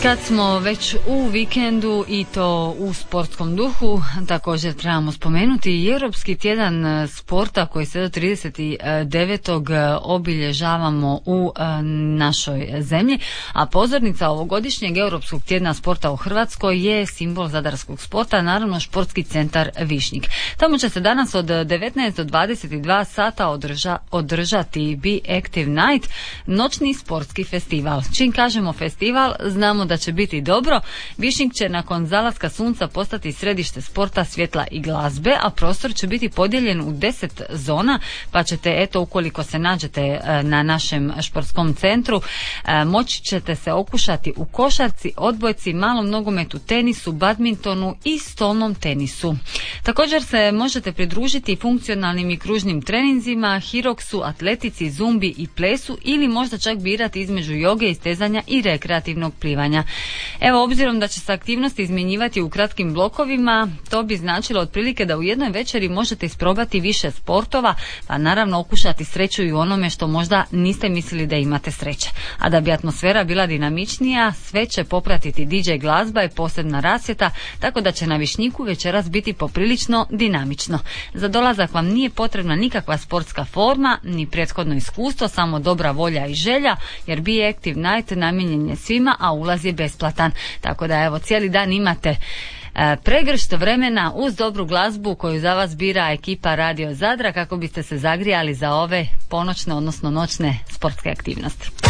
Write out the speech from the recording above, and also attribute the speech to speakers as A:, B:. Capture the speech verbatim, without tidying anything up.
A: Kad smo već u vikendu i to u sportskom duhu, također trebamo spomenuti i Europski tjedan sporta koji se do trideset devetog obilježavamo u našoj zemlji, a pozornica ovogodišnjeg Europskog tjedna sporta u Hrvatskoj je simbol zadarskog sporta, naravno Športski centar Višnjik. Tamo će se danas od devetnaest do dvadeset dva sata održa, održati Be Active Night, noćni sportski festival. Čim kažemo festival, znamo da će biti dobro. Višnjik će nakon zalaska sunca postati središte sporta, svjetla i glazbe, a prostor će biti podijeljen u deset zona, pa ćete, eto, ukoliko se nađete na našem športskom centru, moći ćete se okušati u košarci, odbojci, malom nogometu, tenisu, badmintonu i stolnom tenisu. Također se možete pridružiti funkcionalnim i kružnim treninzima, hiroksu, atletici, zumbi i plesu, ili možda čak birati između joge, istezanja i rekreativnog plivanja. Evo, obzirom da će se aktivnosti izmjenjivati u kratkim blokovima, to bi značilo otprilike da u jednoj večeri možete isprobati više sportova, pa naravno okušati sreću i u onome što možda niste mislili da imate sreće. A da bi atmosfera bila dinamičnija, sve će popratiti D J glazba i posebna rasvjeta, tako da će na Višnjiku večeras biti poprilično dinamično. Za dolazak vam nije potrebna nikakva sportska forma, ni prethodno iskustvo, samo dobra volja i želja, jer Be Active Night namijenjen je svima, a ulaz je besplatan. Tako da evo, cijeli dan imate e, pregršt vremena uz dobru glazbu koju za vas bira ekipa Radio Zadra kako biste se zagrijali za ove ponoćne, odnosno noćne sportske aktivnosti.